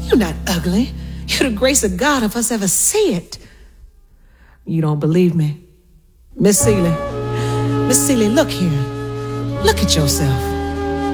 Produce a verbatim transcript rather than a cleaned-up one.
You're not ugly. You're the grace of God if us ever see it. You don't believe me? Miss Celie, Miss Celie, look here. Look at yourself.